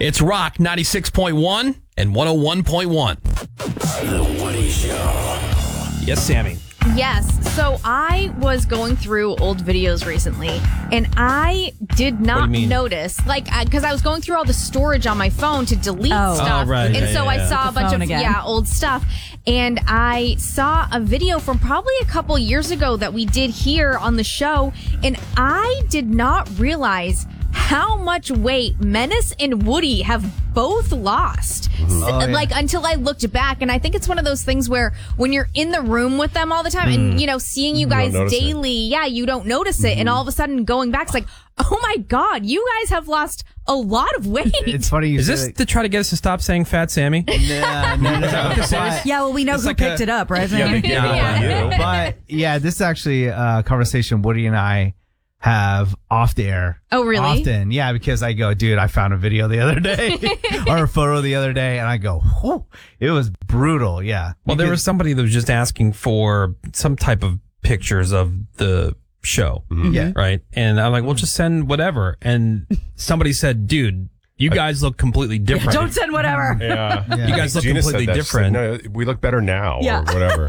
It's Rock 96.1 and 101.1. The Woody Show. Yes, Sammy. Yes. So I was going through old videos recently, and I did not notice, because I was going through all the storage on my phone to delete stuff. Oh, right. And so I saw a bunch of old stuff. And I saw a video from probably a couple years ago that we did here on the show, and I did not realize how much weight Menace and Woody have both lost. Until I looked back. And I think it's one of those things where when you're in the room with them all the time and, seeing you guys daily, you don't notice it. And all of a sudden going back, it's like, oh my God, you guys have lost a lot of weight. It's funny. Is this to try to get us to stop saying Fat Sammy? No. Yeah, well, we know who picked it up, right? But this is actually a conversation Woody and I have off the air. Oh, really? Often. Yeah, because I go, dude, I found a video the other day or a photo the other day, and I go, whew, it was brutal. Yeah. Well, there was somebody that was just asking for some type of pictures of the show. Yeah. Right. And I'm like, well, just send whatever. And somebody said, dude, you guys look completely different. Don't send whatever. Yeah. You guys look Gina completely said that. different. No, we look better now or whatever.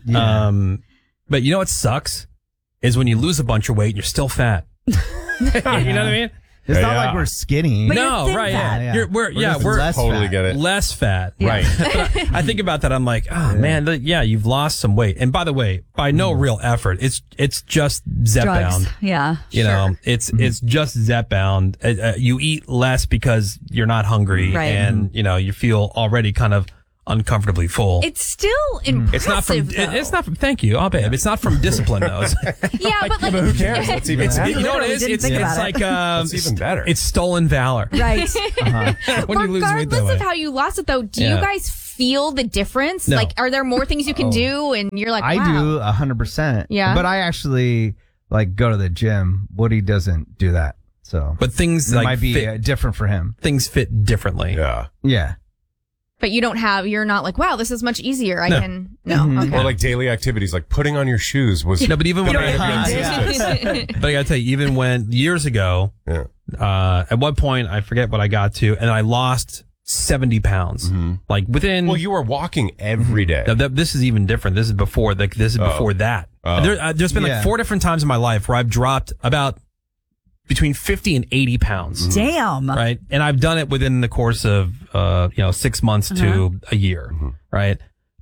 But you know what sucks? Is when you lose a bunch of weight and you're still fat. You know what I mean? It's not like we're skinny. But No, you're right? thin fat. Yeah. We're less totally fat. get it. less fat. Right. But I think about that. I'm like, oh man, you've lost some weight. And by the way, by no real effort, it's just Zepbound. Drugs. Yeah. You know, it's just Zepbound. You eat less because you're not hungry, Right. and you feel already kind of uncomfortably full. It's still impressive. It's not from. Thank you, oh babe. It's not from discipline, though. Yeah, but But who cares? That's even better. You know what it is? Didn't It's think about like That's even better. It's stolen valor. Right. When you lose weight that Regardless way. of how you lost it, though, do you guys feel the difference? No. Like, are there more things you can do? And you're like, I wow. do 100%. Yeah. But I actually go to the gym. Woody doesn't do that. So, But things it like might be fit, different for him. things fit differently. Yeah. Yeah. But you're not like, wow, this is much easier. I No. can, no. Okay. Or like daily activities, like putting on your shoes was. No, but even when don't I have but I gotta tell you, even when years ago, at one point I forget what I got to, and I lost 70 pounds. Like within. Well, you were walking every day. This is even different. This is before. Before that. There's been like 4 different times in my life where I've dropped about between 50 and 80 pounds. Damn. Right. And I've done it within the course of, 6 months to a year. Right.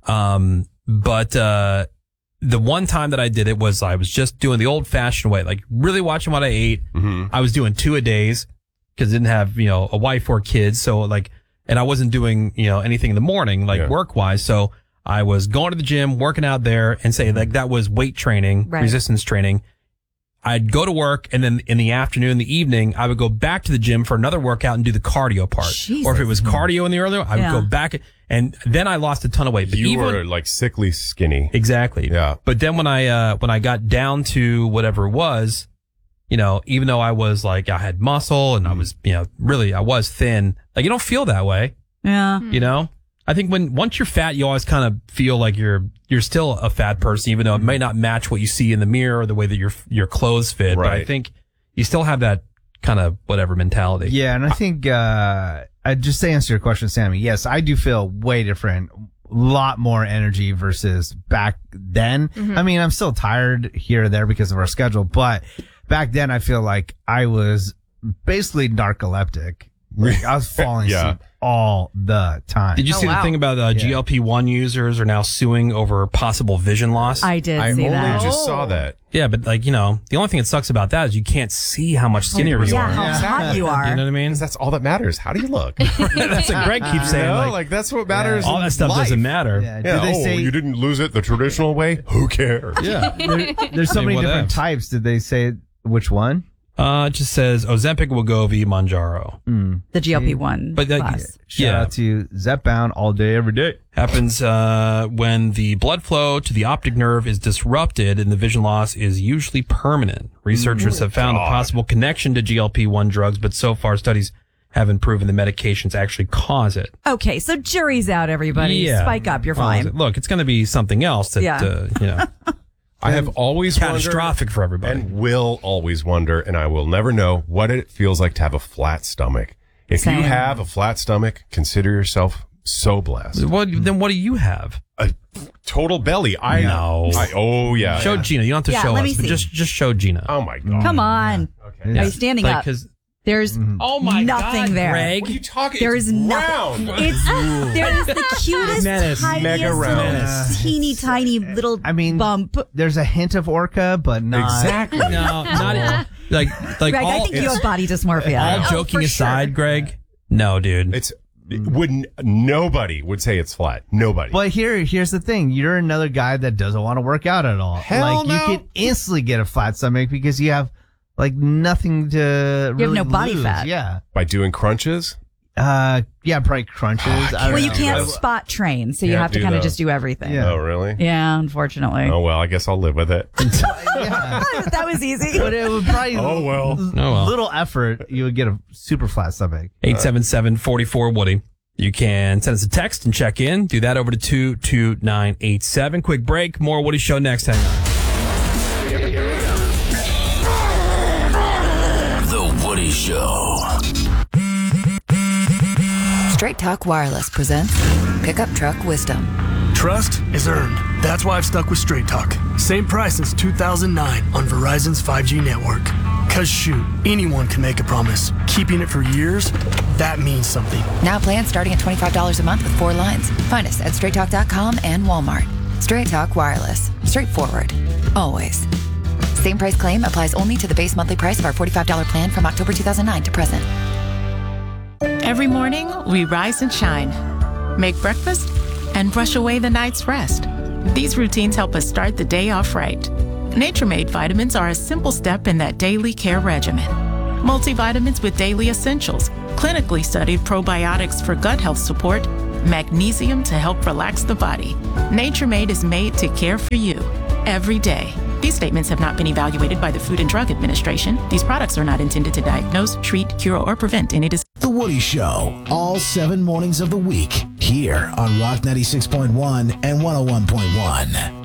But the one time that I did it was I was just doing the old fashioned way, like really watching what I ate. I was doing 2 a days because I didn't have, a wife or kids. So and I wasn't doing, anything in the morning, work wise. So I was going to the gym, working out there, and say that was weight training, resistance training. I'd go to work, and then in the afternoon, the evening, I would go back to the gym for another workout and do the cardio part. Jesus. Or if it was cardio in the earlier, I would go back, and then I lost a ton of weight. But You were like sickly skinny. Exactly. Yeah. But then when I got down to whatever it was, even though I was like, I had muscle and I was, really, I was thin. Like, you don't feel that way. Yeah. I think once you're fat, you always kind of feel like you're still a fat person, even though it may not match what you see in the mirror or the way that your clothes fit. Right. But I think you still have that kind of whatever mentality. Yeah. And I think, just to answer your question, Sammy, yes, I do feel way different. A lot more energy versus back then. I mean, I'm still tired here or there because of our schedule, but back then I feel like I was basically narcoleptic. Like, I was falling asleep all the time. Did you see the thing about GLP-1 users are now suing over possible vision loss? I did see that. I only just saw that. Yeah, but the only thing that sucks about that is you can't see how much skinnier you Yeah, are. how hot you are. You know what I mean? Because that's all that matters. How do you look? That's what Greg keeps saying. Like that's what matters. All in that stuff life. doesn't matter. Yeah. Yeah. Did they say you didn't lose it the traditional way? Who cares? Yeah. there's so many different whatevs. types? Did they say which one? It just says Ozempic, Wegovy, Mounjaro. The GLP-1 But class. Shout out to Zepbound all day, every day. Happens when the blood flow to the optic nerve is disrupted and the vision loss is usually permanent. Researchers have found a possible connection to GLP-1 drugs, but so far studies haven't proven the medications actually cause it. Okay, so jury's out, everybody. Yeah. Spike up, you're fine. Look, it's going to be something else that, I have always catastrophic for everybody. and will always wonder, and I will never know what it feels like to have a flat stomach. If Same. you have a flat stomach, consider yourself so blessed. Then what do you have? A total belly. I know. Oh, yeah. Show Gina. You don't have to Yeah, show let us, me but see. just show Gina. Oh, my God. Come on. Okay. Are you standing up? 'Cause- There's oh my nothing God, there. Greg. What are you talking? There It's is round. nothing. There is the cutest, Menace. Mega round. teeny tiny little bump. There's a hint of orca, but not Exactly. No, not like Greg, all, I think you have body dysmorphia. all joking for aside, sure. Greg. No, dude. Nobody would say it's flat. Nobody. But here's the thing. You're another guy that doesn't want to work out at all. Hell no. You can instantly get a flat stomach because you have like nothing to really no body lose. fat. Yeah. By doing crunches? Yeah, probably crunches. I Well, don't you know. can't spot train, so you Can't have to do kind of those. just do everything. Yeah. Oh, really? Yeah, unfortunately. Oh, well, I guess I'll live with it. Yeah. That was easy. But it would probably Oh, well. well. little effort, you would get a super flat stomach. 877-44-WOODY. You can send us a text and check in. Do that over to 22987. Quick break. More Woody Show next. Hang on. The Woody Show. Straight Talk Wireless presents Pickup Truck Wisdom. Trust is earned. That's why I've stuck with Straight Talk. Same price since 2009 on Verizon's 5G network. Cause shoot, anyone can make a promise. Keeping it for years, that means something. Now plans starting at $25 a month with 4 lines. Find us at straighttalk.com and Walmart. Straight Talk Wireless. Straightforward. Always. Same price claim applies only to the base monthly price of our $45 plan from October 2009 to present. Every morning, we rise and shine, make breakfast, and brush away the night's rest. These routines help us start the day off right. Nature Made vitamins are a simple step in that daily care regimen. Multivitamins with daily essentials, clinically studied probiotics for gut health support, magnesium to help relax the body. Nature Made is made to care for you every day. These statements have not been evaluated by the Food and Drug Administration. These products are not intended to diagnose, treat, cure, or prevent any disease. The Woody Show. All 7 mornings of the week. Here on Rock 96.1 and 101.1.